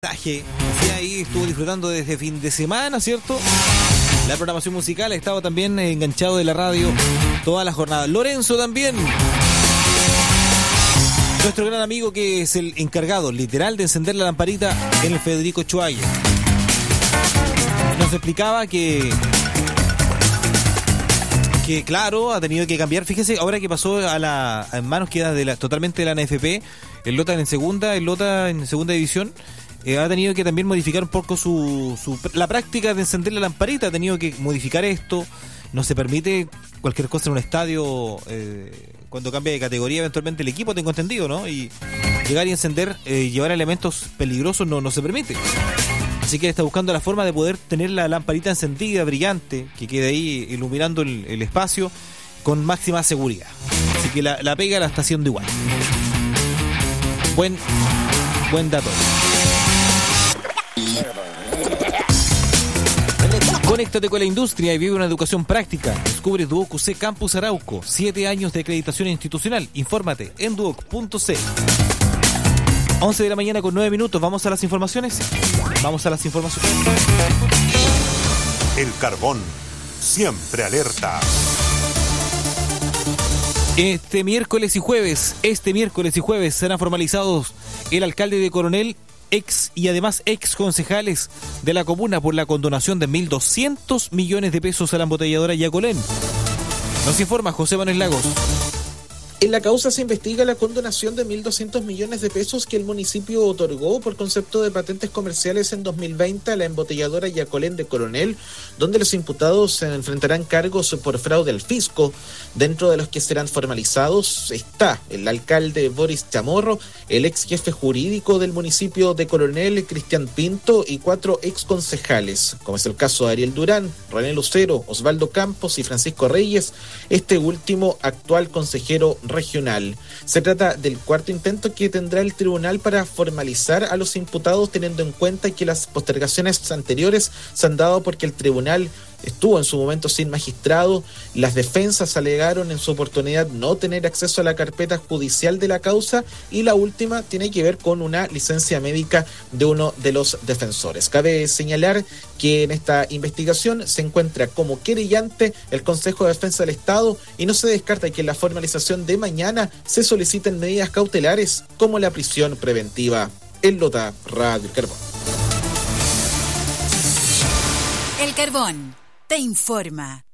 Sí, ahí estuvo disfrutando desde fin de semana, ¿cierto? La programación musical ha estado también enganchado de la radio toda la jornada. Lorenzo también, nuestro gran amigo que es el encargado literal de encender la lamparita en el Federico Chuaya. Nos explicaba que claro, ha tenido que cambiar. Fíjese, ahora que pasó en manos queda totalmente de la NFP, el Lota en segunda división. Ha tenido que también modificar un poco la práctica de encender la lamparita. Ha tenido que modificar esto. No se permite cualquier cosa en un estadio cuando cambia de categoría eventualmente el equipo, tengo entendido, ¿no? Y llegar y encender, llevar elementos peligrosos no se permite. Así que está buscando la forma de poder tener la lamparita encendida, brillante, que quede ahí iluminando el espacio con máxima seguridad. Así que la pega la está haciendo igual. Buen dato. Conéctate con la industria y vive una educación práctica. Descubre Duoc UC Campus Arauco. 7 años de acreditación institucional. Infórmate en duoc.c. 11 de la mañana con 9 minutos. ¿Vamos a las informaciones? El carbón, siempre alerta. Este miércoles y jueves serán formalizados el alcalde de Coronel, ex concejales de la comuna por la condonación de 1.200 millones de pesos a la embotelladora Yacolén. Nos informa José Manuel Lagos. En la causa se investiga la condonación de 1.200 millones de pesos que el municipio otorgó por concepto de patentes comerciales en 2020 a la embotelladora Yacolén de Coronel, donde los imputados se enfrentarán cargos por fraude al fisco. Dentro de los que serán formalizados está el alcalde Boris Chamorro, el ex jefe jurídico del municipio de Coronel, Cristian Pinto, y 4 ex concejales, como es el caso de Ariel Durán, René Lucero, Osvaldo Campos y Francisco Reyes, este último actual consejero regional. Se trata del cuarto intento que tendrá el tribunal para formalizar a los imputados, teniendo en cuenta que las postergaciones anteriores se han dado porque el tribunal estuvo en su momento sin magistrado. Las defensas alegaron en su oportunidad no tener acceso a la carpeta judicial de la causa, y la última tiene que ver con una licencia médica de uno de los defensores. Cabe señalar que en esta investigación se encuentra como querellante el Consejo de Defensa del Estado, y no se descarta que en la formalización de mañana se soliciten medidas cautelares como la prisión preventiva. El Lota, Radio El Carbón. El Carbón te informa.